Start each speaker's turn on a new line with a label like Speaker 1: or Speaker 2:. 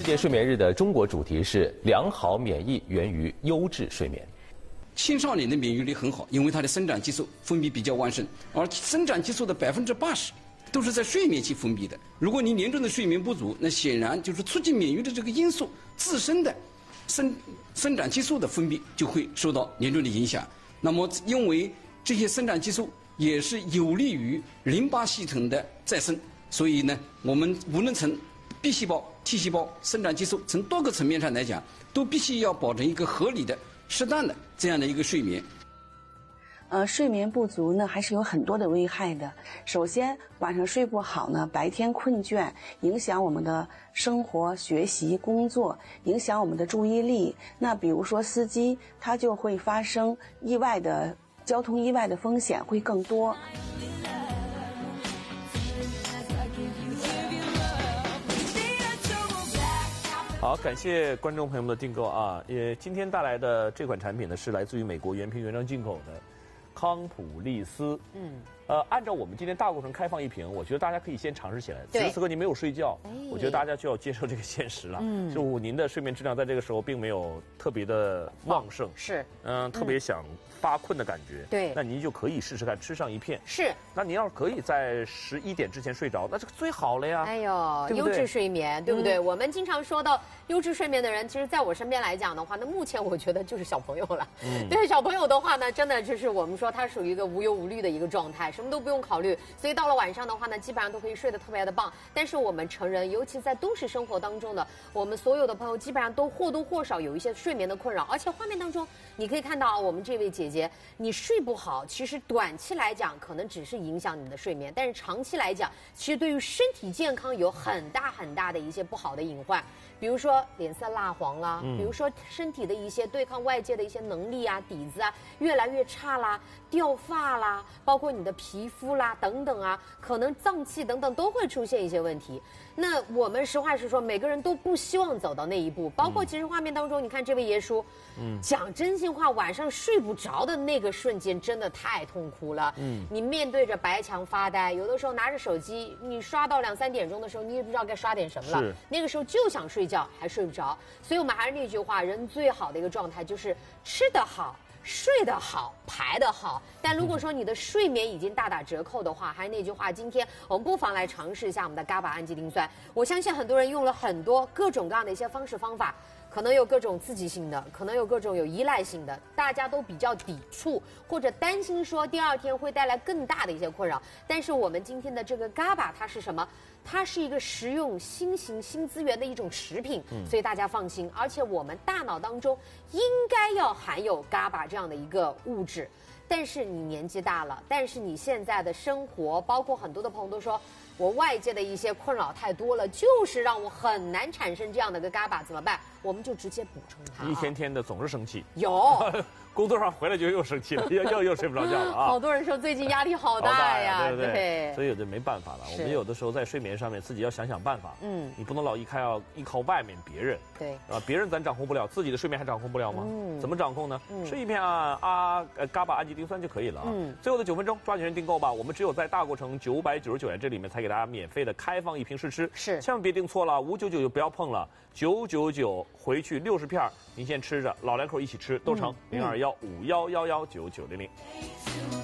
Speaker 1: 世界睡眠日的中国主题是良好免疫源于优质睡眠。
Speaker 2: 青少年的免疫力很好，因为他的生长激素分泌比较旺盛，而生长激素的80%都是在睡眠期分泌的。如果你严重的睡眠不足，那显然就是促进免疫的这个因素自身的生长激素的分泌就会受到严重的影响。那么，因为这些生长激素也是有利于淋巴系统的再生，所以呢，我们无论从 B 细胞、T 细胞、生长激素从多个层面上来讲，都必须要保证一个合理的、适当的这样的一个睡眠。
Speaker 3: 睡眠不足呢，还是有很多的危害的。首先，晚上睡不好呢，白天困倦，影响我们的生活、学习、工作，影响我们的注意力。那比如说司机，他就会发生意外的交通意外的风险会更多。
Speaker 4: 好，感谢观众朋友们的订购啊！今天带来的这款产品呢，是来自于美国原瓶原装进口的康普利斯。按照我们今天大过程开放一瓶，我觉得大家可以先尝试起来。此时此刻您没有睡觉，我觉得大家就要接受这个现实了。就您的睡眠质量在这个时候并没有特别的旺盛，
Speaker 5: 是，
Speaker 4: 特别想发困的感觉。
Speaker 5: 对，
Speaker 4: 那您就可以试试看吃上一片。
Speaker 5: 是，
Speaker 4: 那您要是可以在11点之前睡着，那这个最好了呀。
Speaker 5: 哎呦，优质睡眠，对不对？我们经常说到优质睡眠的人，其实在我身边来讲的话，那目前我觉得就是小朋友了。对小朋友的话呢，真的就是我们说他属于一个无忧无虑的一个状态，什么都不用考虑，所以到了晚上的话呢，基本上都可以睡得特别的棒。但是我们成人，尤其在都市生活当中的我们所有的朋友，基本上都或多或少有一些睡眠的困扰。而且画面当中你可以看到，我们这位姐姐，你睡不好，其实短期来讲可能只是影响你的睡眠，但是长期来讲，其实对于身体健康有很大很大的一些不好的隐患。比如说脸色蜡黄啦，比如说身体的一些对抗外界的一些能力啊、底子啊越来越差啦，掉发啦，包括你的皮肤啦等等啊，可能脏器等等都会出现一些问题。那我们实话实说，每个人都不希望走到那一步。包括其实画面当中，你看这位爷叔，讲真心话，晚上睡不着的那个瞬间真的太痛苦了。你面对着白墙发呆，有的时候拿着手机，你刷到2、3点钟的时候，你也不知道该刷点什么了。那个时候就想睡觉，还睡不着。所以我们还是那句话，人最好的一个状态就是吃得好， 睡得好，排得好，但如果说你的睡眠已经大打折扣的话，还是那句话，今天我们不妨来尝试一下我们的GABA氨基丁酸。我相信很多人用了很多各种各样的一些方式方法，可能有各种刺激性的，可能有各种有依赖性的，大家都比较抵触或者担心说第2天会带来更大的一些困扰。但是我们今天的这个 GABA 它是什么？ 它是一个食用新型新资源的一种食品，所以大家放心。而且我们大脑当中应该要含有 GABA 这样的一个物质，但是你年纪大了，但是你现在的生活，包括很多的朋友都说，我外界的一些困扰太多了，就是让我很难产生这样的一个 GABA， 怎么办？我们就直接补充它。
Speaker 4: 一天天的总是生气，
Speaker 5: 有。
Speaker 4: 工作上回来就又生气了，又睡不着觉了啊！
Speaker 5: 好多人说最近压力好大呀，
Speaker 4: 对不对？所以有的没办法了。我们有的时候在睡眠上面自己要想想办法。你不能老依靠外面别人。对啊，别人咱掌控不了，自己的睡眠还掌控不了吗？怎么掌控呢？吃一片GABA氨基丁酸就可以了啊。最后的9分钟，抓紧人订购吧！我们只有在大过程999元这里面才给大家免费的开放一瓶试吃。是，千万别订错了，599就不要碰了，999回去60片，您先吃着，老2口一起吃都成。02151119900。